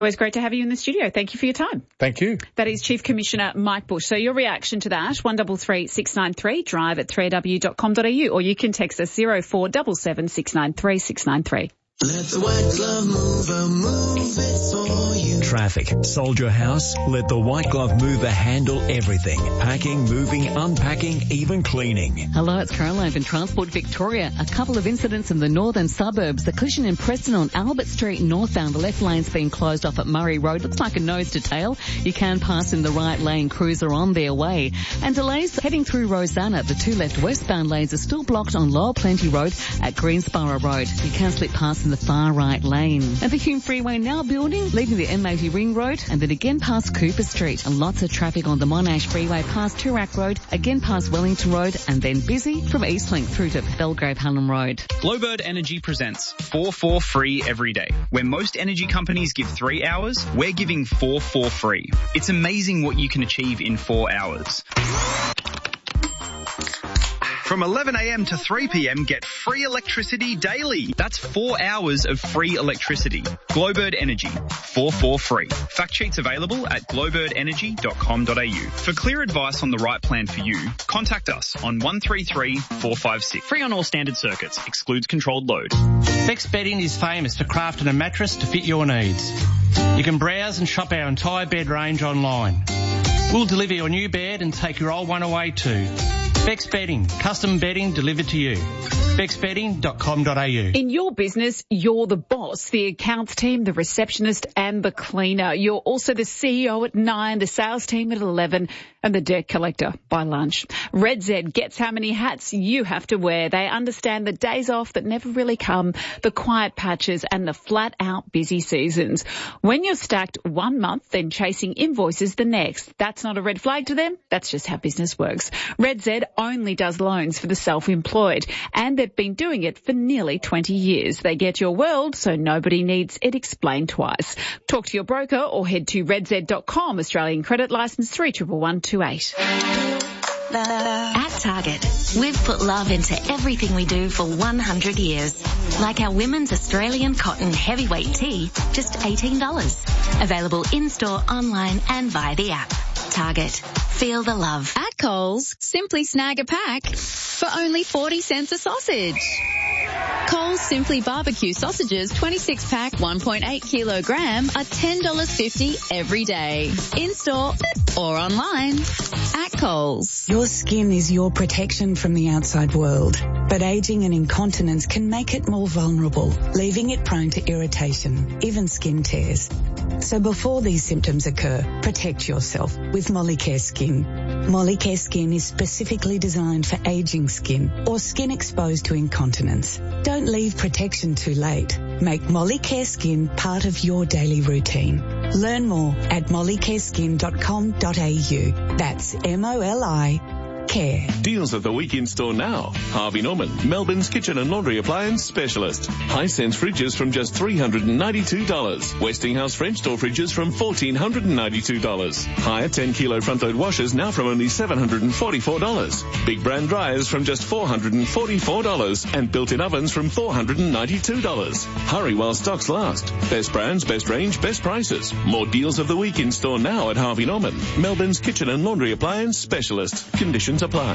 Always great to have you in the studio. Thank you for your time. Thank you. That is Chief Commissioner Mike Bush. So your reaction to that, 133 693, drive at 3aw.com.au, or you can text us 0477 693 693. Let the white glove mover move it for you. Traffic. Soldier House. Let the white glove mover handle everything. Packing, moving, unpacking, even cleaning. Hello, it's Caroline from Transport Victoria. A couple of incidents in the northern suburbs. The collision in Preston on Albert Street northbound. The left lane's been closed off at Murray Road. Looks like a nose to tail. You can pass in the right lane. Crews are on their way. And delays heading through Rosanna. The two left westbound lanes are still blocked on Lower Plenty Road at Greensborough Road. You can slip past in the far right lane. And the Hume Freeway now building, leaving the M80 Ring Road and then again past Cooper Street. And lots of traffic on the Monash Freeway past Toorak Road, again past Wellington Road, and then busy from Eastlink through to Belgrave Hallam Road. Glowbird Energy presents 4 for free every day. Where most energy companies give 3 hours, we're giving 4 for free. It's amazing what you can achieve in 4 hours. From 11 a.m. to 3 p.m, get free electricity daily. That's 4 hours of free electricity. Glowbird Energy, 4 for free. Fact sheets available at glowbirdenergy.com.au. For clear advice on the right plan for you, contact us on 133 456. Free on all standard circuits. Excludes controlled load. Bex Bedding is famous for crafting a mattress to fit your needs. You can browse and shop our entire bed range online. We'll deliver your new bed and take your old one away too. Bex Bedding, custom bedding delivered to you. BexBedding.com.au. In your business, you're the boss, the accounts team, the receptionist and the cleaner. You're also the CEO at 9, the sales team at 11 and the debt collector by lunch. Red Z gets how many hats you have to wear. They understand the days off that never really come, the quiet patches and the flat out busy seasons. When you're stacked 1 month, then chasing invoices the next. That's not a red flag to them. That's just how business works. Red Z only does loans for the self-employed, and they've been doing it for nearly 20 years. They get your world so nobody needs it explained twice. Talk to your broker or head to redz.com. Australian credit licence 311128. At Target, we've put love into everything we do for 100 years. Like our women's Australian cotton heavyweight tee, just $18. Available in-store, online and via the app. Target. Feel the love. At Coles, simply snag a pack for only 40 cents a sausage. Coles Simply Barbecue sausages 26-pack 1.8 kilogram are $10.50 every day. In-store or online. At Coles. Your skin is your protection from the outside world, but aging and incontinence can make it more vulnerable, leaving it prone to irritation, even skin tears. So before these symptoms occur, protect yourself with Molicare Skin. Molicare Skin is specifically designed for aging skin or skin exposed to incontinence. Don't leave protection too late. Make Molicare Skin part of your daily routine. Learn more at mollicareskin.com.au. That's MOLI care. Deals of the week in store now. Harvey Norman, Melbourne's kitchen and laundry appliance specialist. Hisense fridges from just $392. Westinghouse French door fridges from $1,492. Higher 10 kilo front load washers now from only $744. Big brand dryers from just $444. And built-in ovens from $492. Hurry while stocks last. Best brands, best range, best prices. More deals of the week in store now at Harvey Norman, Melbourne's kitchen and laundry appliance specialist. Conditions apply.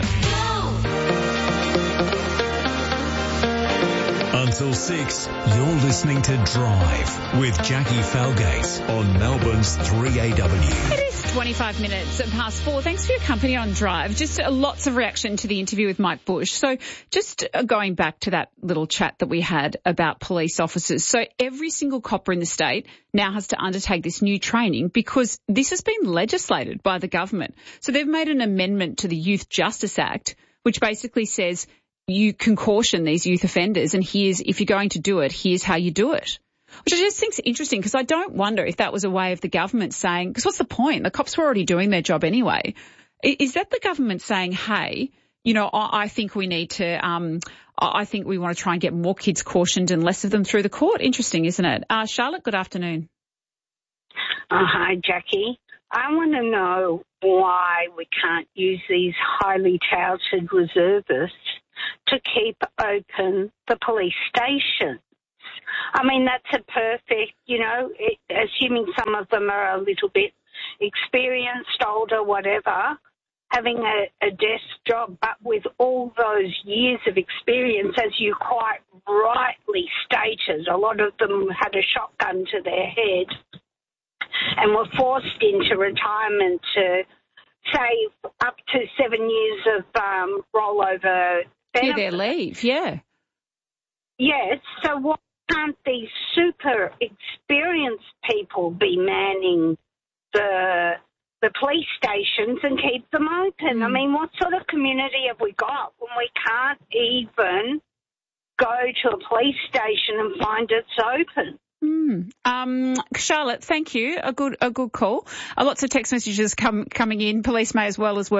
Until 6, you're listening to Drive with Jackie Falgate on Melbourne's 3AW. It is 25 minutes past 4. Thanks for your company on Drive. Just lots of reaction to the interview with Mike Bush. So just going back to that little chat that we had about police officers. So every single copper in the state now has to undertake this new training because this has been legislated by the government. So they've made an amendment to the Youth Justice Act, which basically says you can caution these youth offenders and if you're going to do it, here's how you do it. Which I just think is interesting because I don't wonder if that was a way of the government saying, because what's the point? The cops were already doing their job anyway. Is that the government saying, hey, I think we need to, I think we want to try and get more kids cautioned and less of them through the court? Interesting, isn't it? Charlotte, good afternoon. Hi, Jackie. I want to know why we can't use these highly touted reservists to keep open the police station. I mean, that's a perfect, assuming some of them are a little bit experienced, older, whatever, having a desk job, but with all those years of experience, as you quite rightly stated, a lot of them had a shotgun to their head and were forced into retirement to save up to 7 years of rollover benefits. Their leave, yeah. Yes, so why can't these super experienced people be manning the police stations and keep them open? I mean, what sort of community have we got when we can't even go to a police station and find it's open? Charlotte, thank you. A good call. Lots of text messages coming in. Police may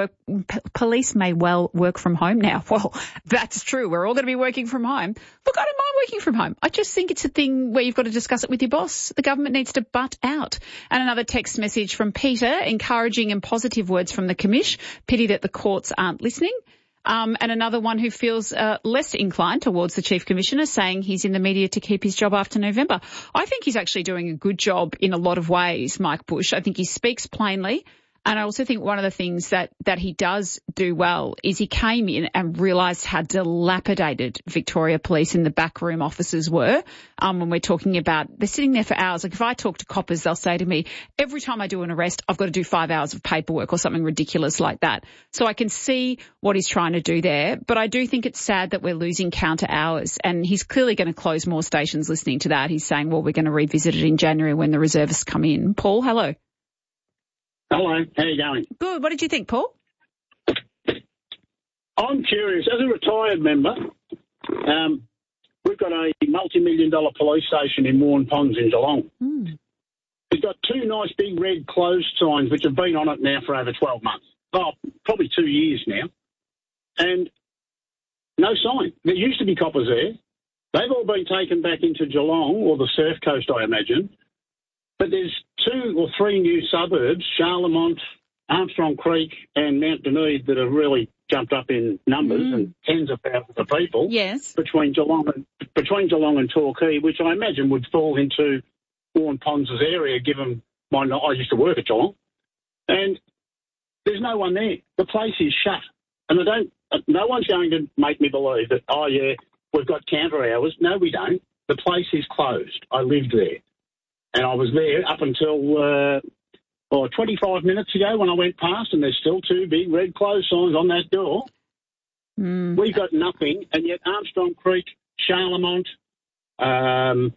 well work from home now. Well, that's true. We're all going to be working from home. Look, I don't mind working from home. I just think it's a thing where you've got to discuss it with your boss. The government needs to butt out. And another text message from Peter, encouraging and positive words from the commish. Pity that the courts aren't listening. And another one who feels less inclined towards the Chief Commissioner, saying he's in the media to keep his job after November. I think he's actually doing a good job in a lot of ways, Mike Bush. I think he speaks plainly. And I also think one of the things that he does do well is he came in and realised how dilapidated Victoria Police in the backroom offices were. When we're talking about, they're sitting there for hours. Like if I talk to coppers, they'll say to me, every time I do an arrest, I've got to do 5 hours of paperwork or something ridiculous like that. So I can see what he's trying to do there. But I do think it's sad that we're losing counter hours. And he's clearly going to close more stations listening to that. He's saying, well, we're going to revisit it in January when the reservists come in. Paul, hello. Hello, how are you going? Good. What did you think, Paul? I'm curious. As a retired member, we've got a multi-million-dollar police station in Warren Ponds in Geelong. We've got two nice big red closed signs which have been on it now for over 12 months. Oh, probably 2 years now. And no sign. There used to be coppers there. They've all been taken back into Geelong or the Surf Coast, I imagine. But there's 2 or 3 new suburbs, Charlemont, Armstrong Creek and Mount Dunedin, that have really jumped up in numbers and tens of thousands of people. Yes. Between Geelong and Torquay, which I imagine would fall into Warren Ponds' area, given I used to work at Geelong. And there's no one there. The place is shut. And no one's going to make me believe that, oh, yeah, we've got counter hours. No, we don't. The place is closed. I lived there. And I was there up until 25 minutes ago when I went past, and there's still 2 big red closed signs on that door. We've got nothing, and yet Armstrong Creek, Charlemont, and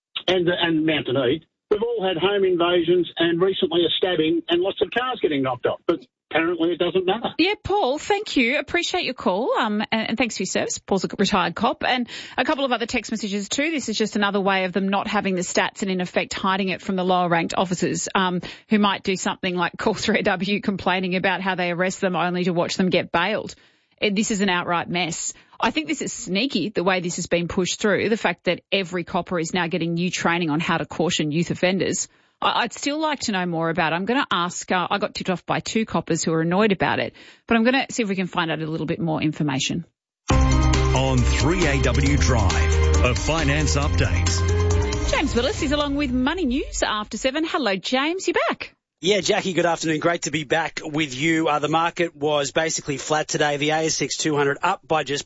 Mount Dunedin, we've all had home invasions and recently a stabbing and lots of cars getting knocked off. But apparently it doesn't matter. Yeah, Paul, thank you. Appreciate your call. And thanks for your service. Paul's a retired cop. And a couple of other text messages too. This is just another way of them not having the stats and in effect hiding it from the lower ranked officers, who might do something like call 3AW complaining about how they arrest them only to watch them get bailed. This is an outright mess. I think this is sneaky, the way this has been pushed through, the fact that every copper is now getting new training on how to caution youth offenders. I'd still like to know more about it. I'm going to ask, I got tipped off by 2 coppers who are annoyed about it, but I'm going to see if we can find out a little bit more information. On 3AW Drive, a finance update. James Willis is along with Money News after 7. Hello, James. You're back. Yeah, Jackie, good afternoon. Great to be back with you. The market was basically flat today. The ASX 200 up by just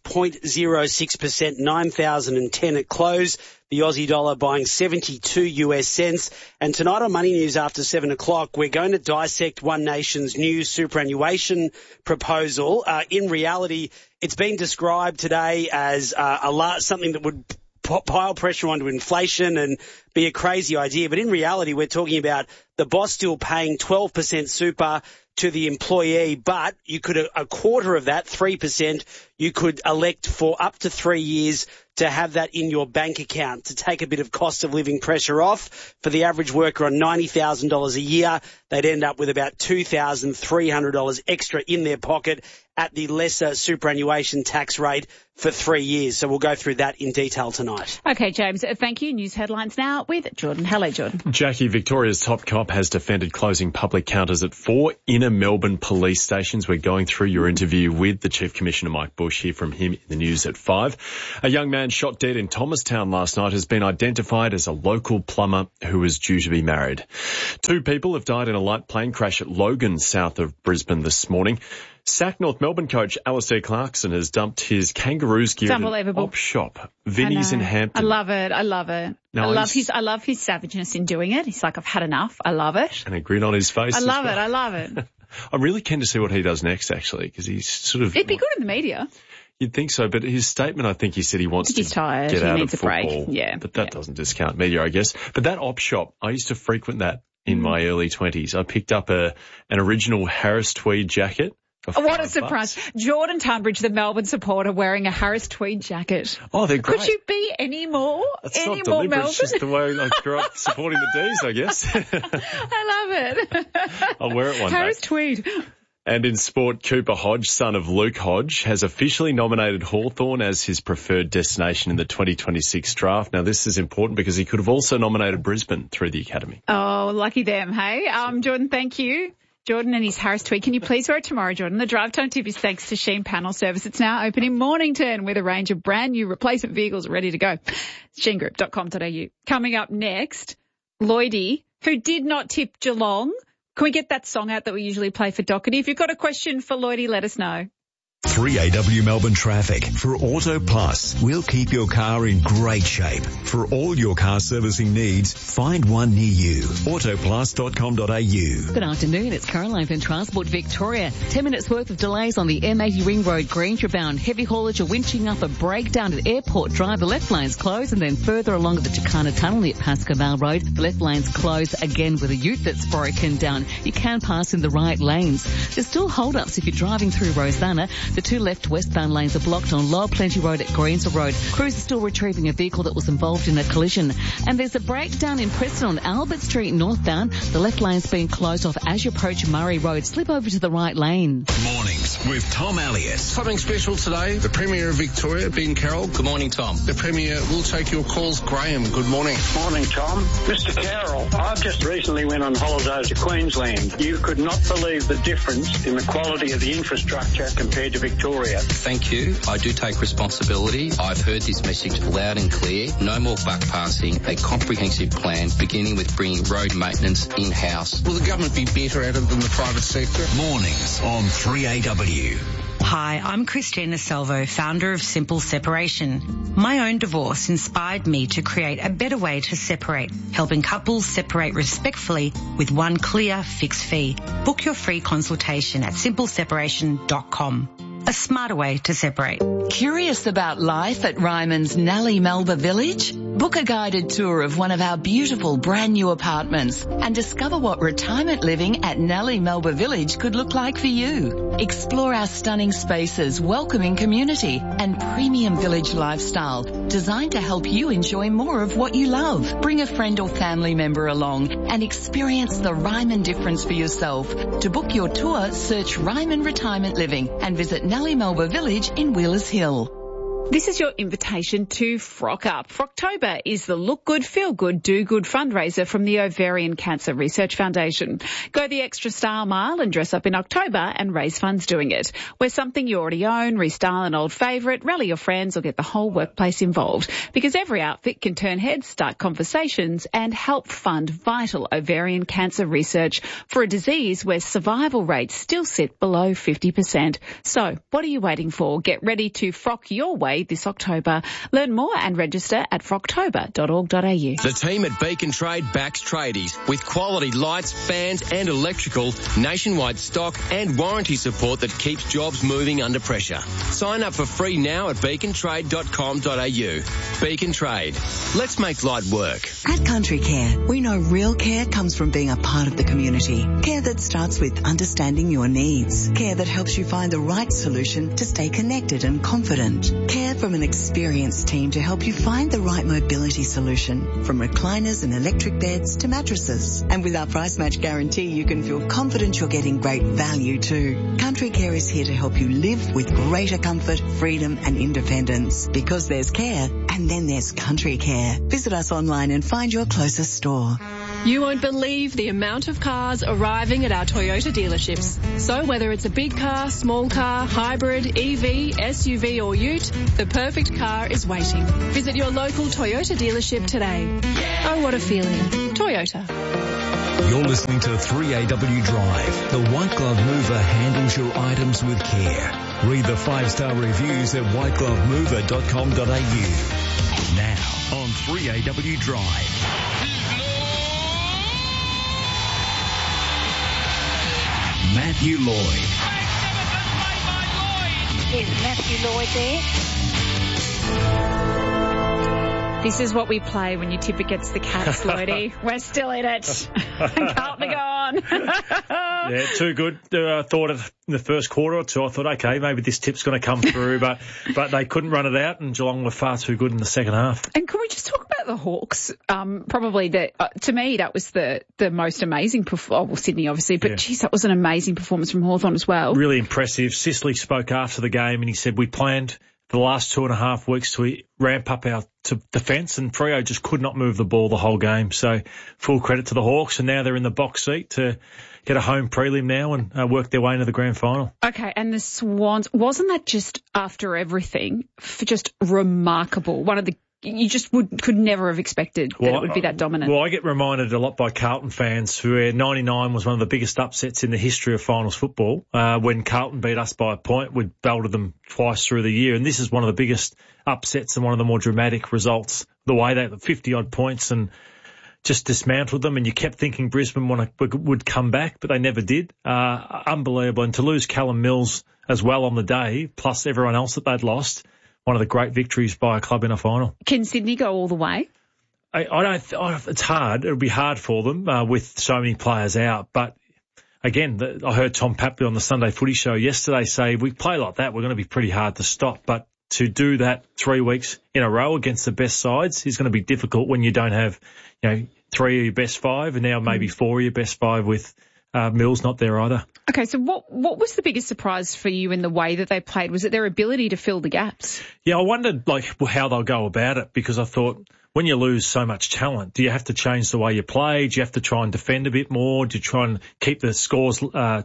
0.06%, 9,010 at close. The Aussie dollar buying 72 US cents. And tonight on Money News after 7 o'clock, we're going to dissect One Nation's new superannuation proposal. In reality, it's been described today as something that would pile pressure onto inflation and be a crazy idea. But in reality, we're talking about the boss still paying 12% super to the employee, but you could, a quarter of that, 3%, you could elect for up to 3 years to have that in your bank account to take a bit of cost of living pressure off. For the average worker on $90,000 a year, they'd end up with about $2,300 extra in their pocket at the lesser superannuation tax rate for 3 years. So we'll go through that in detail tonight. Okay, James, thank you. News headlines now with Jordan. Hello, Jordan. Jackie, Victoria's top cop has defended closing public counters at 4 inner Melbourne police stations. We're going through your interview with the Chief Commissioner, Mike Bush. Hear from him in the news at 5. A young man shot dead in Thomastown last night has been identified as a local plumber who was due to be married. 2 people have died in a light plane crash at Logan, south of Brisbane this morning. SAC North Melbourne coach Alistair Clarkson has dumped his Kangaroos gear at an op shop, Vinnie's in Hampton. I love it. I love it. No, I love his savageness in doing it. He's like, I've had enough. I love it. And a grin on his face. I love it. I love it. I'm really keen to see what he does next, actually, because he's sort of... It'd be good in the media. You'd think so, but his statement, I think he said he wants to he's tired. get he out needs of a break. football. Yeah. But that doesn't discount media, I guess. But that op shop, I used to frequent that in my early 20s. I picked up an original Harris tweed jacket. What a surprise. Jordan Tunbridge, the Melbourne supporter, wearing a Harris tweed jacket. Oh, they're great. Could you be any more? That's any not more deliberate. Melbourne? It's just the way I grew up supporting the D's, I guess. I love it. I'll wear it one Harris day. tweed. And in sport, Cooper Hodge, son of Luke Hodge, has officially nominated Hawthorn as his preferred destination in the 2026 draft. Now, this is important because he could have also nominated Brisbane through the academy. Oh, lucky them, hey? Jordan, thank you. Jordan and his Harris tweed. Can you please wear it tomorrow, Jordan? The drive time tip is thanks to Sheen Panel Service. It's now open in Mornington with a range of brand new replacement vehicles ready to go. SheenGroup.com.au. Coming up next, Lloydie, who did not tip Geelong. Can we get that song out that we usually play for Doherty? If you've got a question for Lloydie, let us know. 3AW Melbourne Traffic. For Auto Plus, we'll keep your car in great shape. For all your car servicing needs, find one near you. Autoplus.com.au. Good afternoon, it's Caroline from Transport Victoria. 10 minutes worth of delays on the M80 Ring Road, Grangeville bound. Heavy haulage are winching up a breakdown at Airport Drive. The left lane's closed, and then further along the Chicana Tunnel near Pascoe Road, the left lane's closed again with a ute that's broken down. You can pass in the right lanes. There's still hold-ups if you're driving through Rosanna. The 2 left westbound lanes are blocked on Lower Plenty Road at Greensville Road. Crews are still retrieving a vehicle that was involved in a collision. And there's a breakdown in Preston on Albert Street northbound. The left lane's been closed off as you approach Murray Road. Slip over to the right lane. Mornings with Tom Elliott. Something special today. The Premier of Victoria, Ben Carroll. Good morning, Tom. The Premier will take your calls. Graham, good morning. Morning, Tom. Mr. Carroll, I've just recently went on holiday to Queensland. You could not believe the difference in the quality of the infrastructure compared to Victoria. Thank you. I do take responsibility. I've heard this message loud and clear. No more buck passing, a comprehensive plan beginning with bringing road maintenance in-house. Will the government be better at it than the private sector? Mornings on 3AW. Hi, I'm Christina Salvo, founder of Simple Separation. My own divorce inspired me to create a better way to separate, helping couples separate respectfully with one clear fixed fee. Book your free consultation at simpleseparation.com. A smarter way to separate. Curious about life at Ryman's Nellie Melba Village? Book a guided tour of one of our beautiful brand new apartments and discover what retirement living at Nellie Melba Village could look like for you. Explore our stunning spaces, welcoming community and premium village lifestyle designed to help you enjoy more of what you love. Bring a friend or family member along and experience the Ryman difference for yourself. To book your tour, search Ryman Retirement Living and visit Nellie Melba Village in Wheelers Hill. This is your invitation to Frock Up. Frocktober is the Look Good, Feel Good, Do Good fundraiser from the Ovarian Cancer Research Foundation. Go the extra style mile and dress up in October and raise funds doing it. Wear something you already own, restyle an old favourite, rally your friends or get the whole workplace involved. Because every outfit can turn heads, start conversations and help fund vital ovarian cancer research for a disease where survival rates still sit below 50%. So what are you waiting for? Get ready to frock your way this October. Learn more and register at frocktober.org.au. The team at Beacon Trade backs tradies with quality lights, fans and electrical, nationwide stock and warranty support that keeps jobs moving under pressure. Sign up for free now at beacontrade.com.au. Beacon Trade. Let's make light work. At Country Care, we know real care comes from being a part of the community. Care that starts with understanding your needs. Care that helps you find the right solution to stay connected and confident. Care Care from an experienced team to help you find the right mobility solution, from recliners and electric beds to mattresses. And with our price match guarantee, you can feel confident you're getting great value too. Country Care is here to help you live with greater comfort, freedom and independence. Because there's care, and then there's Country Care. Visit us online and find your closest store. You won't believe the amount of cars arriving at our Toyota dealerships. So whether it's a big car, small car, hybrid, EV, SUV or ute, the perfect car is waiting. Visit your local Toyota dealership today. Oh, what a feeling. Toyota. You're listening to 3AW Drive. The White Glove Mover handles your items with care. Read the 5-star reviews at whiteglovemover.com.au. Now on 3AW Drive. Matthew Lloyd. Is Matthew Lloyd there? This is what we play when you tip against the Cats, Lloydie. We're still in it. Carlton are gone. Yeah, too good. I thought in the first quarter or two, I thought, okay, maybe this tip's going to come through, but they couldn't run it out, and Geelong were far too good in the second half. And can we just talk about the Hawks? Probably to me, that was the most amazing performance. Well, Sydney, obviously, but geez, that was an amazing performance from Hawthorn as well. Really impressive. Sicily spoke after the game, and he said, we planned for the last 2.5 weeks to ramp up our defence, and Freo just could not move the ball the whole game. So full credit to the Hawks, and now they're in the box seat to get a home prelim now and work their way into the grand final. Okay, and the Swans, wasn't that just after everything, just remarkable? You just could never have expected that it would be that dominant. Well, I get reminded a lot by Carlton fans who 99 was one of the biggest upsets in the history of finals football. When Carlton beat us by a point, we'd belted them twice through the year. And this is one of the biggest upsets and one of the more dramatic results. The way they had 50-odd points and just dismantled them. And you kept thinking Brisbane would come back, but they never did. Unbelievable. And to lose Callum Mills as well on the day, plus everyone else that they'd lost, one of the great victories by a club in a final. Can Sydney go all the way? It's hard. It'll be hard for them with so many players out. But again, I heard Tom Papley on the Sunday Footy Show yesterday say, if we play like that, we're going to be pretty hard to stop. But to do that 3 weeks in a row against the best sides is going to be difficult when you don't have, 3 of your best 5 and now maybe 4 of your best 5 with Mills not there either. Okay, so what was the biggest surprise for you in the way that they played? Was it their ability to fill the gaps? Yeah, I wondered how they'll go about it, because I thought when you lose so much talent, do you have to change the way you play? Do you have to try and defend a bit more? Do you try and keep the scores low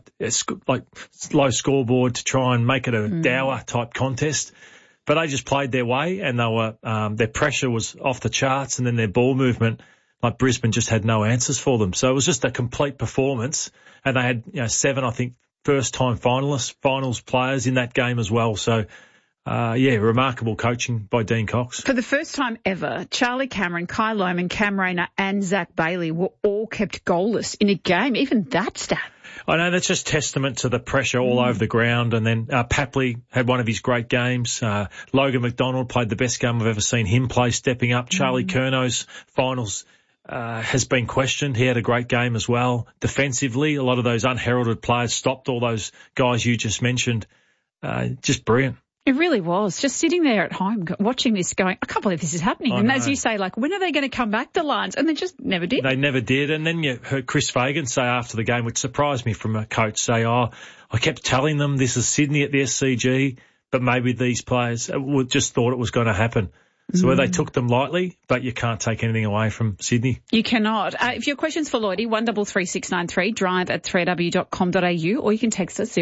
scoreboard to try and make it a dour type contest? But they just played their way, and they were their pressure was off the charts, and then their ball movement, like Brisbane, just had no answers for them. So it was just a complete performance. And they had 7, I think, first-time finals players in that game as well. So, remarkable coaching by Dean Cox. For the first time ever, Charlie Cameron, Kai Lohmann, Cam Rayner and Zach Bailey were all kept goalless in a game. Even that stat. I know, that's just testament to the pressure all over the ground. And then Papley had one of his great games. Logan McDonald played the best game I've ever seen him play, stepping up. Charlie Curnow's finals has been questioned. He had a great game as well. Defensively, a lot of those unheralded players stopped all those guys you just mentioned. Just brilliant. It really was. Just sitting there at home watching this going, I can't believe this is happening. And as you say, when are they going to come back, the Lions? And they just never did. They never did. And then you heard Chris Fagan say after the game, which surprised me from a coach, say, I kept telling them this is Sydney at the SCG, but maybe these players just thought it was going to happen. So where they took them lightly, but you can't take anything away from Sydney. You cannot. If your question's for Lloydie, 133693, drive@3w.com.au, or you can text us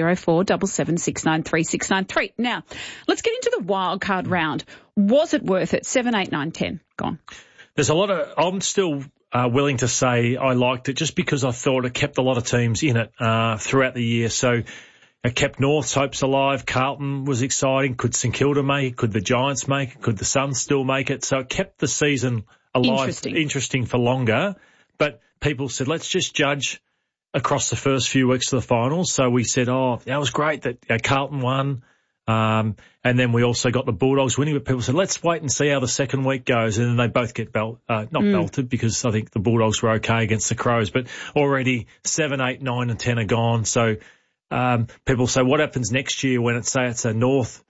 0477693693. Now, let's get into the wild card round. Was it worth it? 7, 8, 9, 10. Gone. There's a lot of, I'm still willing to say I liked it just because I thought it kept a lot of teams in it throughout the year. So it kept North's hopes alive. Carlton was exciting. Could St Kilda make it? Could the Giants make it? Could the Suns still make it? So it kept the season alive, interesting for longer. But people said, let's just judge across the first few weeks of the finals. So we said, that was great that Carlton won. And then we also got the Bulldogs winning. But people said, let's wait and see how the second week goes. And then they both get belted, because I think the Bulldogs were okay against the Crows. But already 7, 8, 9 and 10 are gone. So people say, what happens next year when it's a North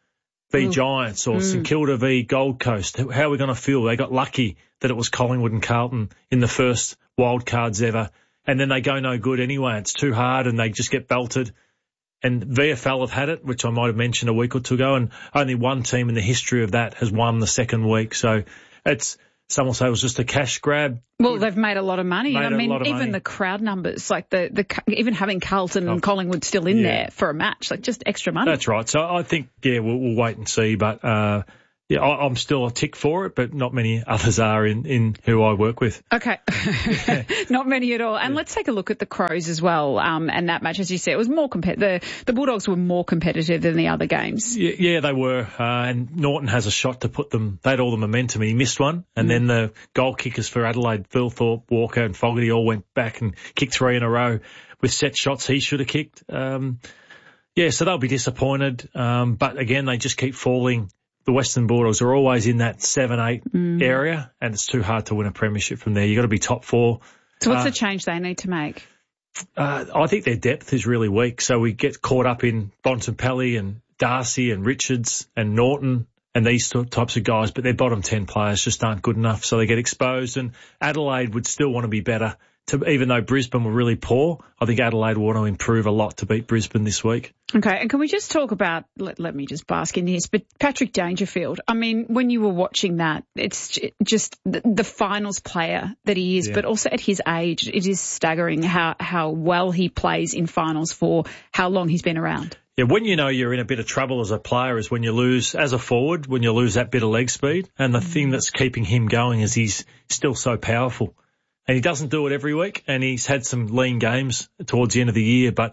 v Giants or St Kilda v Gold Coast. How are we going to feel? They got lucky that it was Collingwood and Carlton in the first wild cards ever, and then they go no good anyway. It's too hard and they just get belted. And VFL have had it, which I might have mentioned a week or two ago, and only one team in the history of that has won the second week. So some will say it was just a cash grab. Well, they've made a lot of money. I mean, even the crowd numbers, like even having Carlton and Collingwood still in there for a match, like just extra money. That's right. So I think, we'll wait and see. But, I'm still a tick for it, but not many others are in who I work with. Okay. Not many at all. And let's take a look at the Crows as well. And that match, as you said, it was more competitive. The Bulldogs were more competitive than the other games. Yeah, they were. And Norton has a shot to put them. They had all the momentum and he missed one. And then the goal kickers for Adelaide, Phil Thorpe, Walker and Fogarty all went back and kicked 3 in a row with set shots he should have kicked. So they'll be disappointed. But again, they just keep falling. The Western Bulldogs are always in that 7-8 area, and it's too hard to win a premiership from there. You've got to be top 4. So what's the change they need to make? I think their depth is really weak, so we get caught up in Bontempelli and Darcy and Richards and Norton and these types of guys, but their bottom 10 players just aren't good enough, so they get exposed. And Adelaide would still want to be better. Even though Brisbane were really poor, I think Adelaide will want to improve a lot to beat Brisbane this week. Okay, and can we just talk about, let me just bask in this, but Patrick Dangerfield, I mean, when you were watching that, it's just the finals player that he is, but also at his age, it is staggering how well he plays in finals for how long he's been around. Yeah, when you know you're in a bit of trouble as a player is when you lose, as a forward, when you lose that bit of leg speed. And the thing that's keeping him going is he's still so powerful. And he doesn't do it every week, and he's had some lean games towards the end of the year. But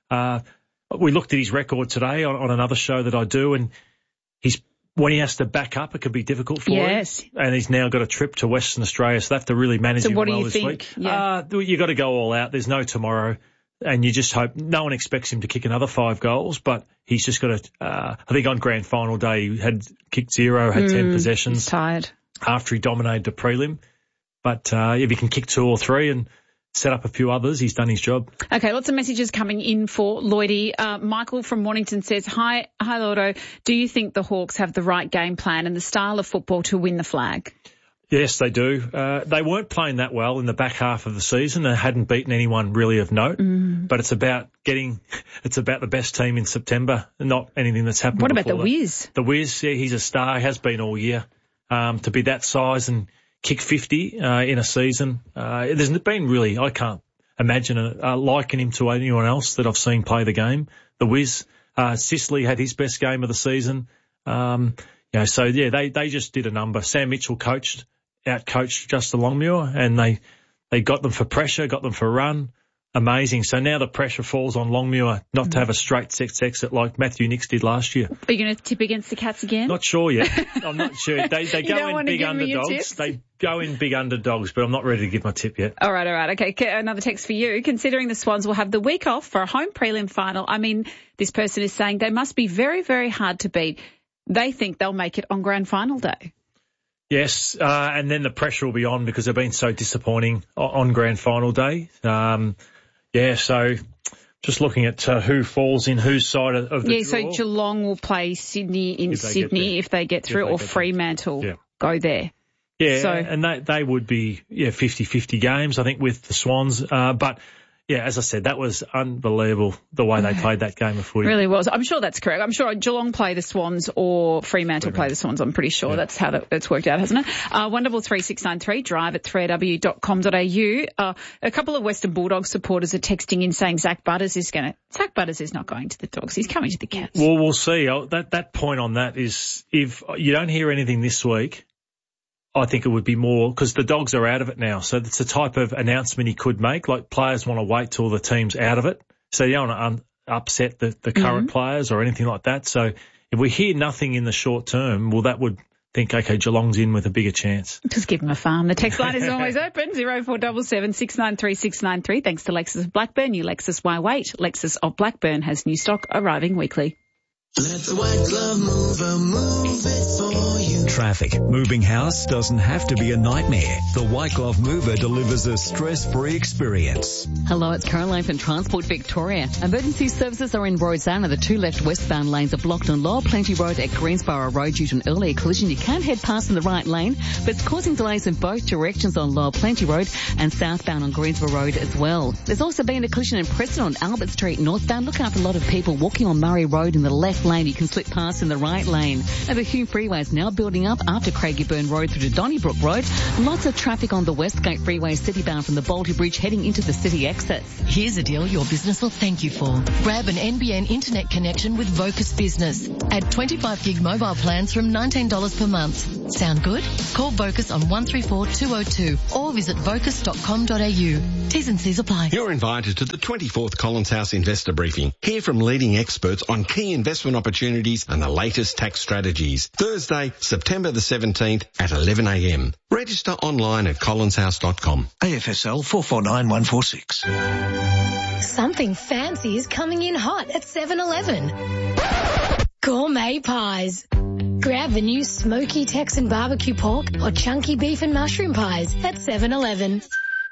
we looked at his record today on another show that I do, and when he has to back up, it can be difficult for him. And he's now got a trip to Western Australia, so they have to really manage him well this week. You've got to go all out. There's no tomorrow, and you just hope no one expects him to kick another 5 goals, but he's just got to. I think on grand final day he had kicked 0, had 10 possessions. He's tired after he dominated the prelim. But if he can kick 2 or 3 and set up a few others, he's done his job. Okay, lots of messages coming in for Lloydie. Michael from Mornington says, Hi, Lordo. Do you think the Hawks have the right game plan and the style of football to win the flag? Yes, they do. They weren't playing that well in the back half of the season. They hadn't beaten anyone really of note. But it's about the best team in September, not anything that's happened before. What about the Wiz? The Wiz, he's a star. He has been all year. To be that size and kick 50 in a season. There's been really, I can't imagine liken him to anyone else that I've seen play the game. The Wiz, Sicily had his best game of the season. They just did a number. Sam Mitchell out-coached Justin Longmuir, and they got them for pressure, got them for run. Amazing. So now the pressure falls on Longmuir not to have a straight six exit like Matthew Nicks did last year. Are you going to tip against the Cats again? Not sure yet. I'm not sure. They go in big underdogs. They go in big underdogs, but I'm not ready to give my tip yet. All right. Okay, another text for you. Considering the Swans will have the week off for a home prelim final, I mean, this person is saying they must be very, very hard to beat. They think they'll make it on grand final day. Yes, and then the pressure will be on because they've been so disappointing on grand final day. So just looking at who falls in whose side of the draw. So Geelong will play Sydney in Sydney if they get through, or Fremantle go there. Yeah, and they would be 50-50 games, I think, with the Swans. But as I said, that was unbelievable the way they played that game of footy. It really was. I'm sure that's correct. I'm sure Geelong play the Swans or Fremantle play the Swans. I'm pretty sure that's how that's worked out, hasn't it? 133 drive at 3aw.com.au. A couple of Western Bulldogs supporters are texting in saying Zach Butters is not going to the Dogs. He's coming to the Cats. Well, we'll see. That point on that is if you don't hear anything this week, I think it would be more because the Dogs are out of it now. So it's a type of announcement he could make. Like players want to wait till the team's out of it. So you don't want to upset the current players or anything like that. So if we hear nothing in the short term, well, that would think, okay, Geelong's in with a bigger chance. Just give them a farm. The text line is always open, 0477 693 693. Thanks to Lexus of Blackburn. New Lexus, why wait? Lexus of Blackburn has new stock arriving weekly. Let the White Glove Mover move it for you. Traffic. Moving house doesn't have to be a nightmare. The White Glove Mover delivers a stress-free experience. Hello, it's Caroline from Transport Victoria. Emergency services are in Rosanna. The two left westbound lanes are blocked on Lower Plenty Road at Greensboro Road due to an earlier collision. You can head past in the right lane, but it's causing delays in both directions on Lower Plenty Road and southbound on Greensboro Road as well. There's also been a collision in Preston on Albert Street northbound. Look out for a lot of people walking on Murray Road in the left lane. You can slip past in the right lane. And the Hume Freeway is now building up after Craigieburn Road through to Donnybrook Road. Lots of traffic on the Westgate Freeway citybound from the Balti Bridge heading into the city exits. Here's a deal your business will thank you for. Grab an NBN internet connection with Vocus Business. Add 25 gig mobile plans from $19 per month. Sound good? Call Vocus on 134202 or visit vocus.com.au. T's and C's apply. You're invited to the 24th Collins House Investor Briefing. Hear from leading experts on key investment opportunities and the latest tax strategies. Thursday, September the 17th at 11 a.m. Register online at collinshouse.com. AFSL 449146. Something fancy is coming in hot at 7-Eleven. Gourmet pies. Grab the new smoky Texan barbecue pork or chunky beef and mushroom pies at 7-Eleven.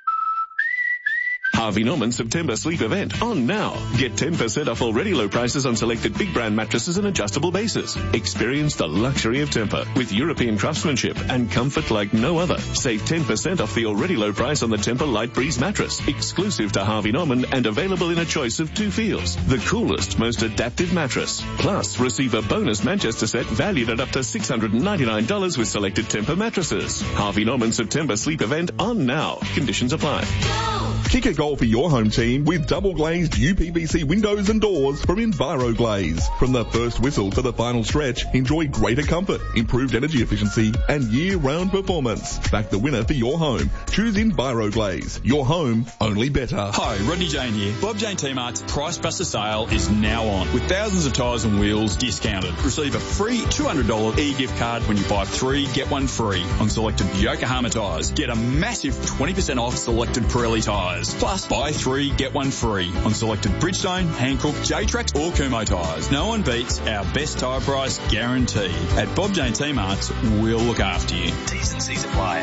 Harvey Norman September sleep event on now. Get 10% off already low prices on selected big brand mattresses and adjustable bases. Experience the luxury of Tempur with European craftsmanship and comfort like no other. Save 10% off the already low price on the Tempur Light Breeze mattress, exclusive to Harvey Norman and available in a choice of 2 feels. The coolest, most adaptive mattress. Plus, receive a bonus Manchester set valued at up to $699 with selected Tempur mattresses. Harvey Norman September sleep event on now. Conditions apply. Kick a goal for your home team with double glazed UPVC windows and doors from Enviro Glaze. From the first whistle to the final stretch, enjoy greater comfort, improved energy efficiency and year-round performance. Back the winner for your home. Choose Enviro Glaze. Your home, only better. Hi, Rodney Jane here. Bob Jane T-Mart's Price Buster sale is now on with thousands of tyres and wheels discounted. Receive a free $200 e-gift card when you buy 3, get 1 free on selected Yokohama tyres. Get a massive 20% off selected Pirelli tyres. Plus, buy 3, get 1 free on selected Bridgestone, Hankook, J-Trax or Kumho tyres. No one beats our best tyre price guarantee. At Bob Jane T-Mart's, we'll look after you. T's and C's apply.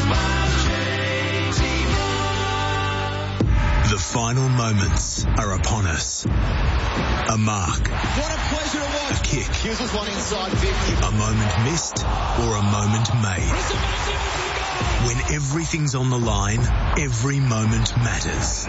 The final moments are upon us. A mark. What a pleasure to watch. A kick. Hughes was one inside 50. A moment missed or a moment made. When everything's on the line, every moment matters.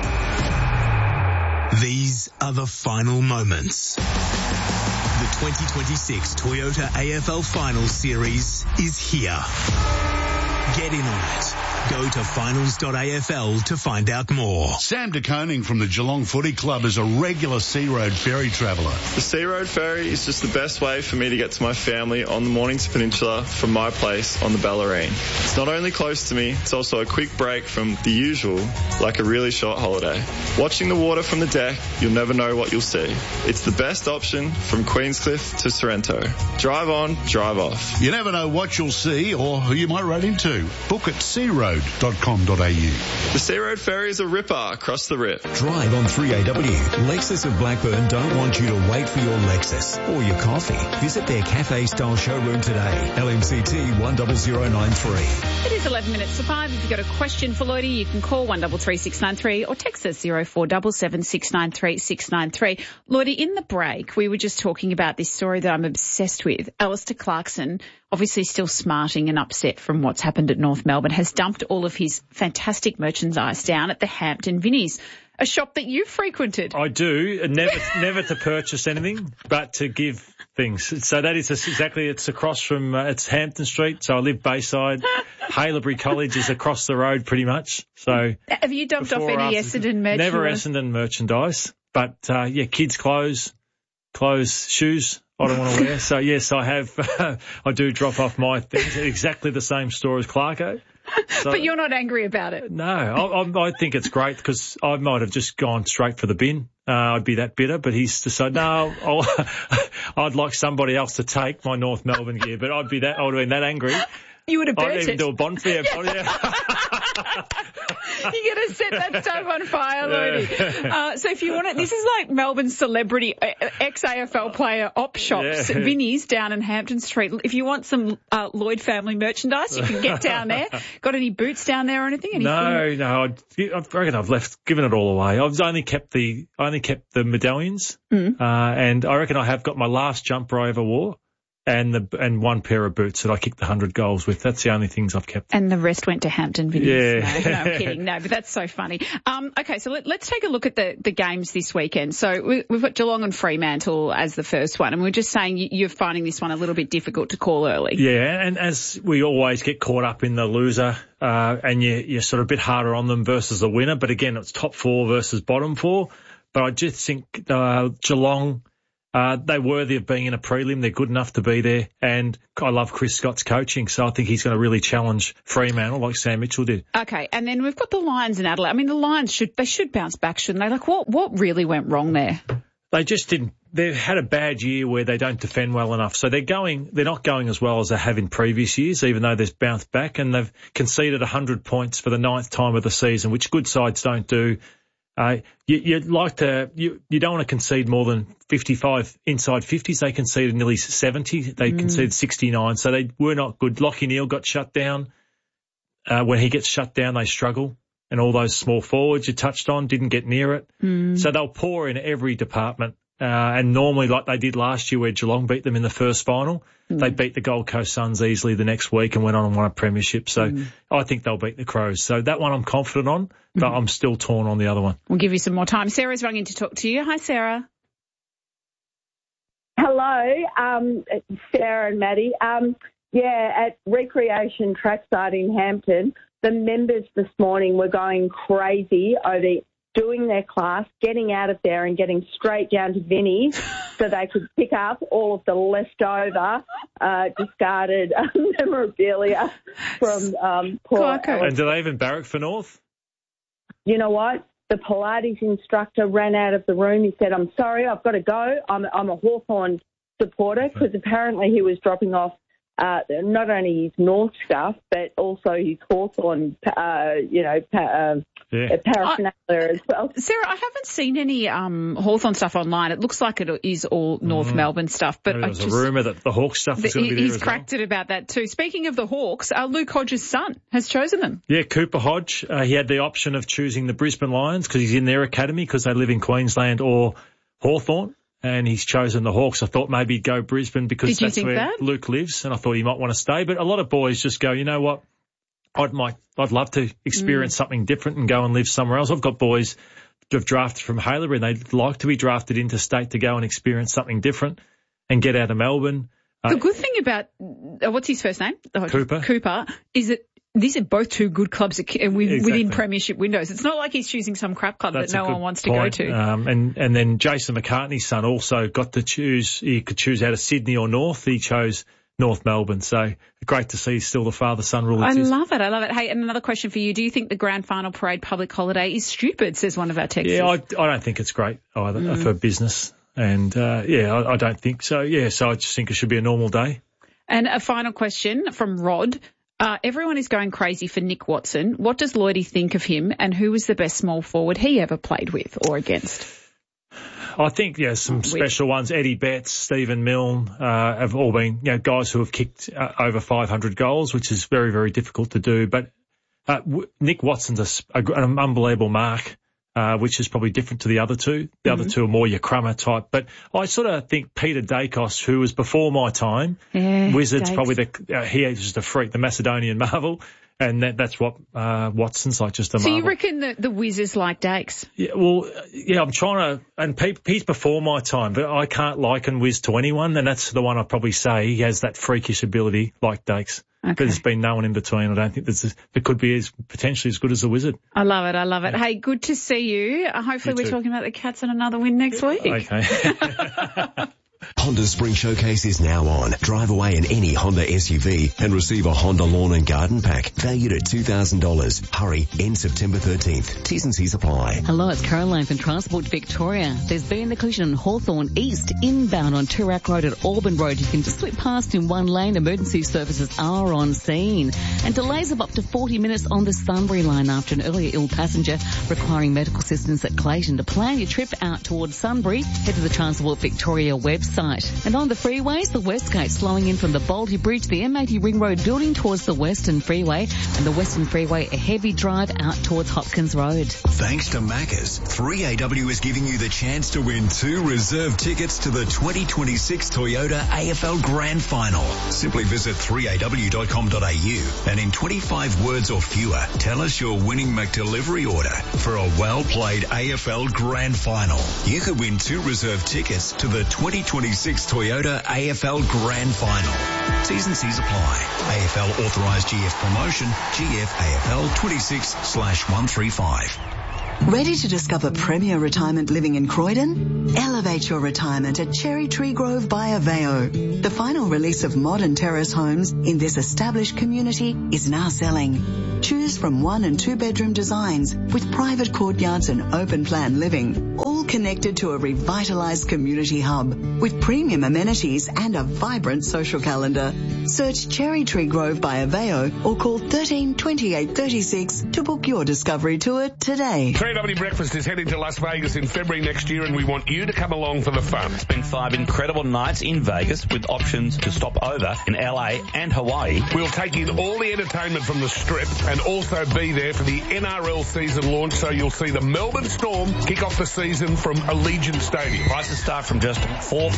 These are the final moments. The 2026 Toyota AFL Finals Series is here. Get in on it. Go to finals.afl to find out more. Sam de Koning from the Geelong Footy Club is a regular Sea Road ferry traveller. The Sea Road ferry is just the best way for me to get to my family on the Mornington Peninsula from my place on the Bellarine. It's not only close to me, it's also a quick break from the usual, like a really short holiday. Watching the water from the deck, you'll never know what you'll see. It's the best option from Queenscliff to Sorrento. Drive on, drive off. You never know what you'll see or who you might run into. Book at searoad.com.au. The Sea Road ferry is a ripper across the rip. Drive on 3AW. Lexus of Blackburn don't want you to wait for your Lexus or your coffee. Visit their cafe-style showroom today. LMCT 10093. It is 11 minutes to 5. If you've got a question for Lloydie, you can call 133693 or text us 0477 693 693. Lloydie, in the break, we were just talking about this story that I'm obsessed with. Alistair Clarkson, obviously still smarting and upset from what's happened at North Melbourne, has dumped all of his fantastic merchandise down at the Hampton Vinnies, a shop that you frequented. I do. Never to purchase anything, but to give things. So that is exactly, it's across from, it's Hampton Street. So I live Bayside. Haileybury College is across the road pretty much. So have you dumped off any Essendon merchandise? Never Essendon merchandise, but, kids' clothes, shoes. I don't want to wear. So yes, I have, I do drop off my things at exactly the same store as Clarko. So, but you're not angry about it? No, I think it's great because I might have just gone straight for the bin. I'd be that bitter, but he's decided, no, I'd like somebody else to take my North Melbourne gear, but I would have been that angry. You would have burnt I'd even it. do a bonfire. You're going to set that stuff on fire, Lodi. So if you want it, this is like Melbourne's celebrity ex-AFL player op shops, Vinnie's down in Hampton Street. If you want some Lloyd family merchandise, you can get down there. Got any boots down there or anything? No. I reckon I've given it all away. I've only kept the medallions, and I reckon I have got my last jumper I ever wore. And one pair of boots that I kicked 100 goals with. That's the only things I've kept. And the rest went to Hampton Vinnies. Yeah. No, I'm kidding. No, but that's so funny. Okay, so let's take a look at the games this weekend. So we've got Geelong and Fremantle as the first one, and we're just saying you're finding this one a little bit difficult to call early. Yeah, and as we always get caught up in the loser, and you're sort of a bit harder on them versus the winner, but again, it's top four versus bottom four. But I just think Geelong... they're worthy of being in a prelim. They're good enough to be there. And I love Chris Scott's coaching, so I think he's going to really challenge Fremantle like Sam Mitchell did. Okay, and then we've got the Lions in Adelaide. I mean, the Lions should bounce back, shouldn't they? Like, what really went wrong there? They just didn't. They've had a bad year where they don't defend well enough. So they're not going as well as they have in previous years, even though they've bounced back. And they've conceded 100 points for the 9th time of the season, which good sides don't do. You don't want to concede more than 55 inside 50s. They conceded nearly 70. They conceded 69. So they were not good. Lachie Neale got shut down. When he gets shut down, they struggle. And all those small forwards you touched on didn't get near it. So they'll pour in every department. And normally, like they did last year where Geelong beat them in the first final, they beat the Gold Coast Suns easily the next week and went on and won a premiership. So I think they'll beat the Crows. So that one I'm confident on, but I'm still torn on the other one. We'll give you some more time. Sarah's rung in to talk to you. Hi, Sarah. Hello, Sarah and Maddie. At Recreation Trackside in Hampton, the members this morning were going crazy over doing their class, getting out of there and getting straight down to Vinnie's so they could pick up all of the leftover discarded memorabilia from poor Alex. And do they even barrack for North? You know what? The Pilates instructor ran out of the room. He said, I'm sorry, I've got to go. I'm a Hawthorn supporter, because apparently he was dropping off not only his North stuff, but also his Hawthorn, paraphernalia as well. Sarah, I haven't seen any Hawthorn stuff online. It looks like it is all North Melbourne stuff. But there's a rumour that the Hawks stuff is going to be there He's cracked it about that too. Speaking of the Hawks, Luke Hodge's son has chosen them. Yeah, Cooper Hodge. He had the option of choosing the Brisbane Lions because he's in their academy because they live in Queensland, or Hawthorn. And he's chosen the Hawks. I thought maybe he'd go Brisbane because that's where Luke lives, and I thought he might want to stay. But a lot of boys just go, you know what, I'd love to experience something different and go and live somewhere else. I've got boys who have drafted from Haileybury, and they'd like to be drafted interstate to go and experience something different and get out of Melbourne. The good thing about, what's his first name? Cooper, is that these are both two good clubs within premiership windows. It's not like he's choosing some crap club that no one wants to go to. And then Jason McCartney's son also got to choose. He could choose out of Sydney or North. He chose North Melbourne. So great to see still the father-son rule exists. I love it. Hey, and another question for you. Do you think the grand final parade public holiday is stupid, says one of our texters? Yeah, I don't think it's great either for business. And, I don't think so. Yeah, so I just think it should be a normal day. And a final question from Rod. Everyone is going crazy for Nick Watson. What does Lloydie think of him, and who was the best small forward he ever played with or against? I think, some special ones. Eddie Betts, Stephen Milne, have all been, guys who have kicked over 500 goals, which is very, very difficult to do. But Nick Watson's an unbelievable mark, which is probably different to the other two. The other two are more your Crummer type. But I sort of think Peter Dacos, who was before my time, Wizards, probably he is just a freak, the Macedonian marvel. And that's what Watson's like, just a marvel. So you reckon the Wizards like Dakes? Yeah, well, I'm trying to, and he's before my time, but I can't liken Wiz to anyone, and that's the one I'd probably say. He has that freakish ability like Dakes. Okay. But there's been no one in between. I don't think there could be potentially as good as the Wizard. I love it. Hey, good to see you. Hopefully we're talking about the Cats and another win next week. Okay. Honda Spring Showcase is now on. Drive away in any Honda SUV and receive a Honda Lawn and Garden Pack valued at $2,000. Hurry, end September 13th. T's and C's apply. Hello, it's Caroline from Transport Victoria. There's been the collision on Hawthorne East, inbound on Toorak Road at Auburn Road. You can just slip past in one lane. Emergency services are on scene. And delays of up to 40 minutes on the Sunbury line after an earlier ill passenger requiring medical assistance at Clayton. To plan your trip out towards Sunbury, head to the Transport Victoria website. And on the freeways, the West Gate slowing in from the Baldy Bridge, the M80 Ring Road building towards the Western Freeway, and the Western Freeway a heavy drive out towards Hopkins Road. Thanks to Macca's, 3AW is giving you the chance to win 2 reserve tickets to the 2026 Toyota AFL Grand Final. Simply visit 3aw.com.au and in 25 words or fewer, tell us your winning McDelivery order for a well-played AFL Grand Final. You could win 2 reserve tickets to the 2026 Toyota AFL Grand Final. T's and C's apply. AFL authorised GF promotion, GF AFL 26/135. Ready to discover premier retirement living in Croydon? Elevate your retirement at Cherry Tree Grove by Aveo. The final release of modern terrace homes in this established community is now selling. Choose from 1 and 2 bedroom designs with private courtyards and open plan living, all connected to a revitalised community hub with premium amenities and a vibrant social calendar. Search Cherry Tree Grove by Aveo or call 13 28 36 to book your discovery tour today. 3AW Breakfast is heading to Las Vegas in February next year, and we want you to come along for the fun. Spend 5 incredible nights in Vegas with options to stop over in LA and Hawaii. We'll take in all the entertainment from the Strip and also be there for the NRL season launch, so you'll see the Melbourne Storm kick off the season from Allegiant Stadium. Prices start from just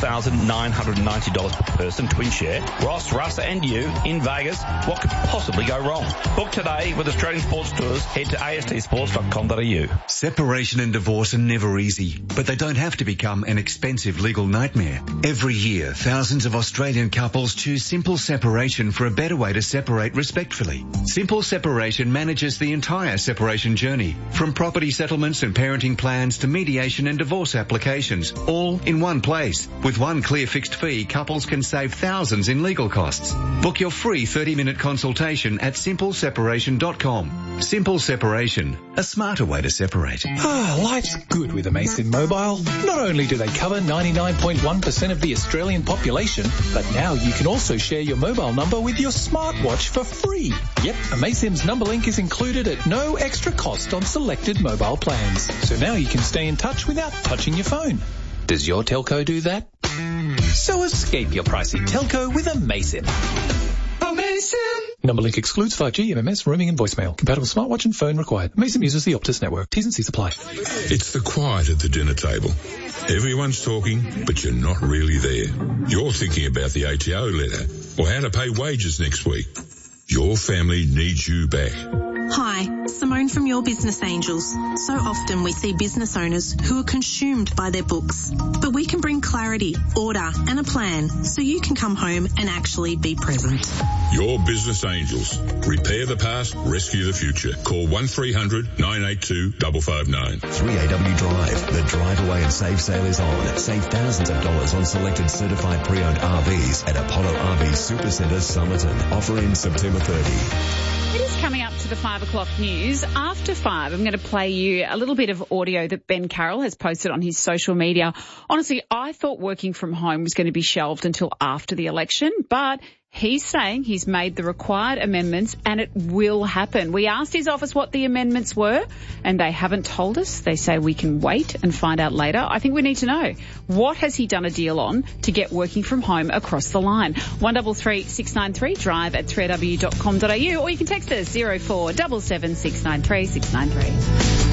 $4,990 per person, twin share. Ross, Russ and you in Vegas. What could possibly go wrong? Book today with Australian Sports Tours. Head to astsports.com.au. Separation and divorce are never easy, but they don't have to become an expensive legal nightmare. Every year, thousands of Australian couples choose Simple Separation for a better way to separate respectfully. Simple Separation manages the entire separation journey, from property settlements and parenting plans to mediation and divorce applications, all in one place. With one clear fixed fee, couples can save thousands in legal costs. Book your free 30-minute consultation at simpleseparation.com. Simple Separation, a smarter way to separate. Life's good with Amaysim Mobile. Not only do they cover 99.1% of the Australian population, but now you can also share your mobile number with your smartwatch for free. Yep, Amaysim's number link is included at no extra cost on selected mobile plans. So now you can stay in touch without touching your phone. Does your telco do that? So escape your pricey telco with Amaysim. Number link excludes 5G, MMS, roaming and voicemail. Compatible smartwatch and phone required. Amaysim uses the Optus network. T's and C's apply. It's the quiet at the dinner table. Everyone's talking, but you're not really there. You're thinking about the ATO letter or how to pay wages next week. Your family needs you back. Hi, Simone from Your Business Angels. So often we see business owners who are consumed by their books. But we can bring clarity, order and a plan so you can come home and actually be present. Your Business Angels. Repair the past, rescue the future. Call 1300 982 559. 3AW Drive. The drive away and save sale is on. Save thousands of dollars on selected certified pre-owned RVs at Apollo RV Supercentre Somerton. Offer in September 30. It is coming up to the 5 o'clock news. After 5, I'm going to play you a little bit of audio that Ben Carroll has posted on his social media. Honestly, I thought working from home was going to be shelved until after the election, but he's saying he's made the required amendments and it will happen. We asked his office what the amendments were and they haven't told us. They say we can wait and find out later. I think we need to know. What has he done a deal on to get working from home across the line? 133 693 drive at 3aw.com.au or you can text us 0477 693 693.